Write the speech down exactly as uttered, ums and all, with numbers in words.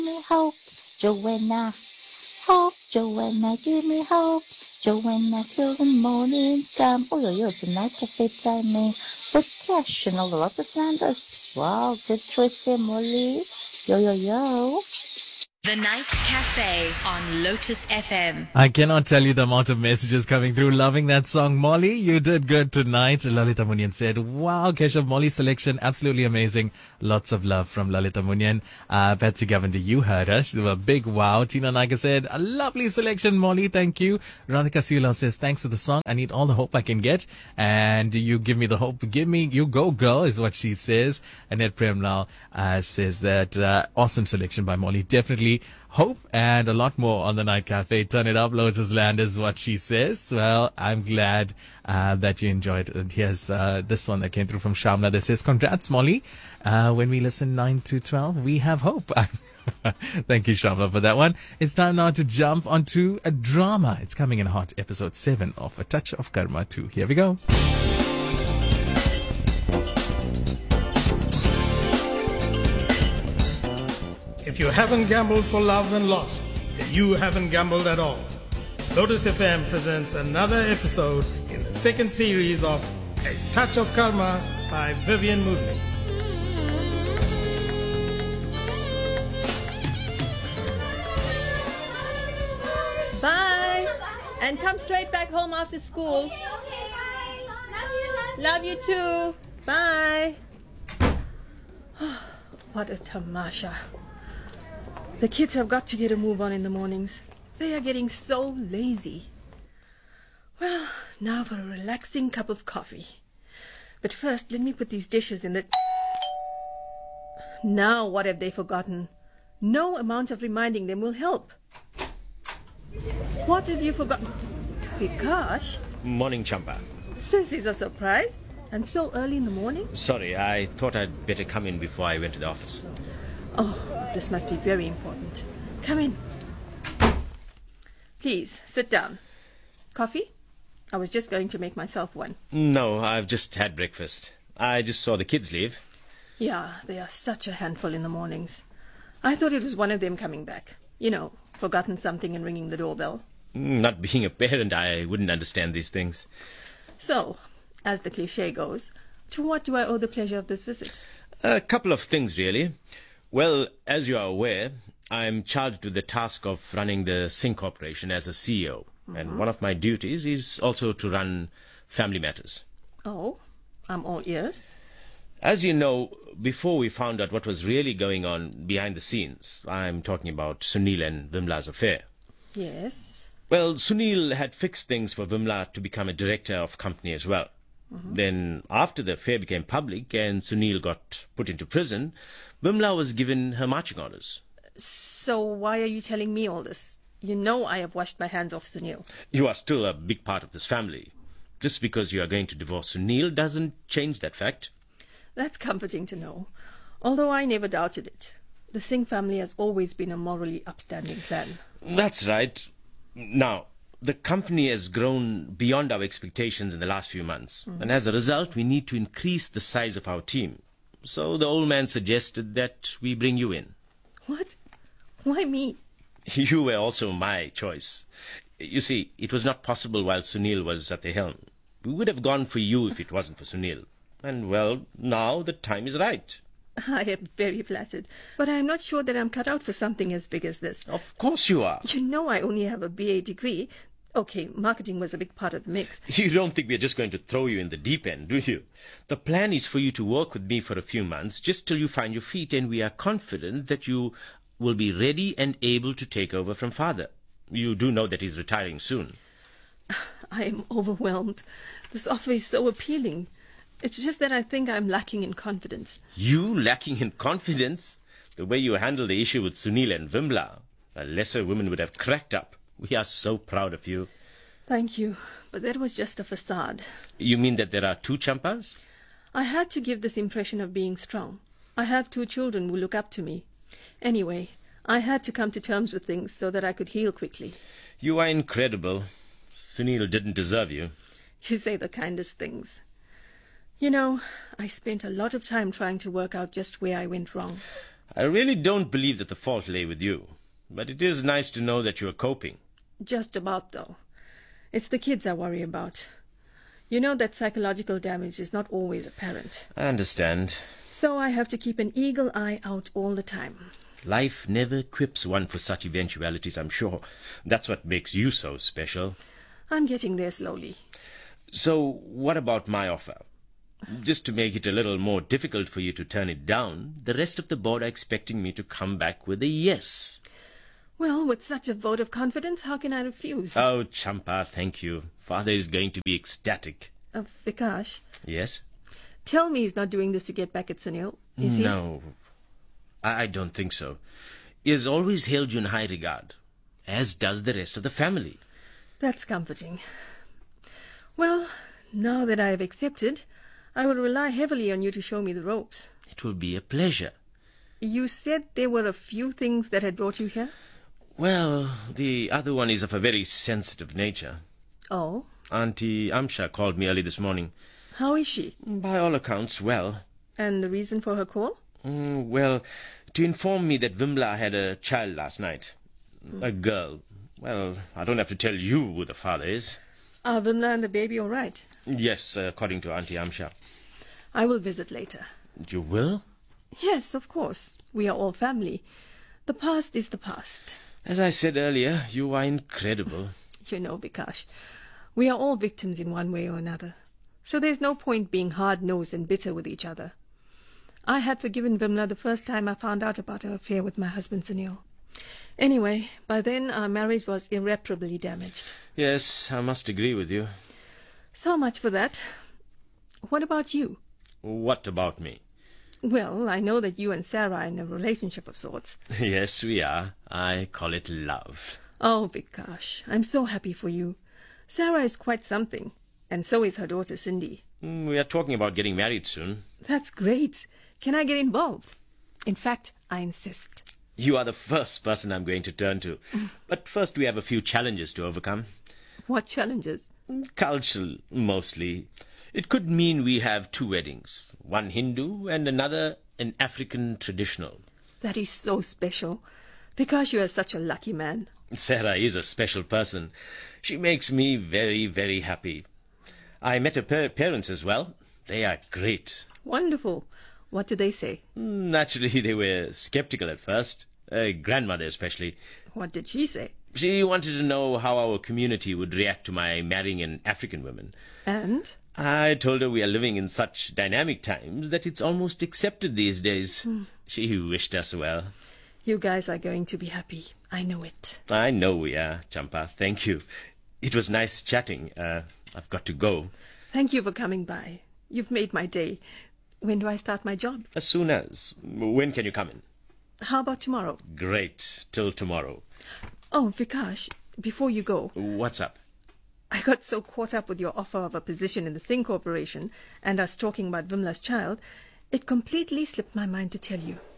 me hope, Joanna. Hope, Joanna, give me hope. Joanna till the morning come. Oh, yo, yo, tonight cafe timing with Cash and all the Lotus Landers. Wow, good choice there, Molly. Yo, yo, yo. The Night Cafe on Lotus F M. I cannot tell you the amount of messages coming through. Loving that song. Molly, you did good tonight. Lalita Munyan said, wow, Keshav, Molly's selection, absolutely amazing. Lots of love from Lalita Munyan. Uh, Betsy Govender, you heard her. She was a big wow. Tina Naga said, a lovely selection, Molly. Thank you. Radhika Sula says, thanks for the song. I need all the hope I can get. And you give me the hope. Give me, you go, girl, is what she says. Annette Premlal uh, says that uh, awesome selection by Molly. Definitely hope and a lot more on the Night Cafe. Turn it up, Lotus Land is what she says. Well, I'm glad uh, that you enjoyed it. And here's uh, this one that came through from Shamla that says, congrats, Molly. Uh, when we listen nine to twelve, we have hope. Thank you, Shamla, for that one. It's time now to jump onto a drama. It's coming in hot, episode seven of A Touch of Karma two. Here we go. If you haven't gambled for love and lost, then you haven't gambled at all. Lotus F M presents another episode in the second series of A Touch of Karma by Vivian Moodley. Bye! And come straight back home after school. Okay, okay, bye. Love you, love you. Love you too. Bye. What a tamasha. The kids have got to get a move on in the mornings. They are getting so lazy. Well, now for a relaxing cup of coffee. But first, let me put these dishes in the... Now, what have they forgotten? No amount of reminding them will help. What have you forgotten? Vikash? Morning, Champa. This is a surprise. And so early in the morning? Sorry, I thought I'd better come in before I went to the office. Oh, this must be very important. Come in. Please, sit down. Coffee? I was just going to make myself one. No, I've just had breakfast. I just saw the kids leave. Yeah, they are such a handful in the mornings. I thought it was one of them coming back. You know, forgotten something and ringing the doorbell. Not being a parent, I wouldn't understand these things. So, as the cliché goes, to what do I owe the pleasure of this visit? A couple of things, really. Well, as you are aware, I'm charged with the task of running the Singh Corporation as a C E O. Mm-hmm. And one of my duties is also to run family matters. Oh, I'm all ears. As you know, before we found out what was really going on behind the scenes, I'm talking about Sunil and Vimla's affair. Yes. Well, Sunil had fixed things for Vimla to become a director of company as well. Mm-hmm. Then, after the affair became public and Sunil got put into prison, Vimla was given her marching orders. So why are you telling me all this? You know I have washed my hands off Sunil. You are still a big part of this family. Just because you are going to divorce Sunil doesn't change that fact. That's comforting to know, although I never doubted it. The Singh family has always been a morally upstanding clan. That's right. Now, the company has grown beyond our expectations in the last few months. Mm-hmm. And as a result, we need to increase the size of our team. So the old man suggested that we bring you in. What? Why me? You were also my choice. You see, it was not possible while Sunil was at the helm. We would have gone for you if it wasn't for Sunil. And, well, now the time is right. I am very flattered, but I am not sure that I'm cut out for something as big as this. Of course you are. You know I only have a B A degree. Okay, marketing was a big part of the mix. You don't think we're just going to throw you in the deep end, do you? The plan is for you to work with me for a few months, just till you find your feet, and we are confident that you will be ready and able to take over from father. You do know that he's retiring soon. I am overwhelmed. This offer is so appealing. It's just that I think I'm lacking in confidence. You lacking in confidence? The way you handled the issue with Sunil and Vimla, a lesser woman would have cracked up. We are so proud of you. Thank you, but that was just a facade. You mean that there are two Champas? I had to give this impression of being strong. I have two children who look up to me. Anyway, I had to come to terms with things so that I could heal quickly. You are incredible. Sunil didn't deserve you. You say the kindest things. You know, I spent a lot of time trying to work out just where I went wrong. I really don't believe that the fault lay with you, but it is nice to know that you are coping. Just about, though. It's the kids I worry about. You know that psychological damage is not always apparent. I understand. So I have to keep an eagle eye out all the time. Life never equips one for such eventualities, I'm sure. That's what makes you so special. I'm getting there slowly. So, what about my offer? Just to make it a little more difficult for you to turn it down, the rest of the board are expecting me to come back with a yes. Well, with such a vote of confidence, how can I refuse? Oh, Champa, thank you. Father is going to be ecstatic. Uh, Vikash, Yes? tell me he's not doing this to get back at Sunil, is he? No, I I don't think so. He has always held you in high regard, as does the rest of the family. That's comforting. Well, now that I have accepted, I will rely heavily on you to show me the ropes. It will be a pleasure. You said there were a few things that had brought you here? Well, the other one is of a very sensitive nature. Oh? Auntie Amsha called me early this morning. How is she? By all accounts, well. And the reason for her call? Mm, well, to inform me that Vimla had a child last night. A girl. Well, I don't have to tell you who the father is. Are Vimla and the baby all right? Yes, according to Auntie Amsha. I will visit later. You will? Yes, of course. We are all family. The past is the past. As I said earlier, you are incredible. You know, Vikash, we are all victims in one way or another. So there's no point being hard-nosed and bitter with each other. I had forgiven Vimla the first time I found out about her affair with my husband Sunil. Anyway, by then our marriage was irreparably damaged. Yes, I must agree with you. So much for that. What about you? What about me? Well, I know that you and Sarah are in a relationship of sorts. Yes, we are. I call it love. Oh, Vikash, I'm so happy for you. Sarah is quite something, and so is her daughter Cindy. Mm, We are talking about getting married soon. That's great. Can I get involved? In fact, I insist. You are the first person I'm going to turn to. But first we have a few challenges to overcome. What challenges? Cultural, mostly. It could mean we have two weddings. One Hindu and another an African traditional. That is so special. Because you are such a lucky man. Sarah is a special person. She makes me very, very happy. I met her pa- parents as well. They are great. Wonderful. What did they say? Naturally, they were skeptical at first. Uh, grandmother especially. What did she say? She wanted to know how our community would react to my marrying an African woman. And? I told her we are living in such dynamic times that it's almost accepted these days. She wished us well. You guys are going to be happy. I know it. I know we are, Champa. Thank you. It was nice chatting. Uh, I've got to go. Thank you for coming by. You've made my day. When do I start my job? As soon as. When can you come in? How about tomorrow? Great. Till tomorrow. Oh, Vikash, before you go, What's up? I got so caught up with your offer of a position in the Singh Corporation and us talking about Vimla's child, it completely slipped my mind to tell you.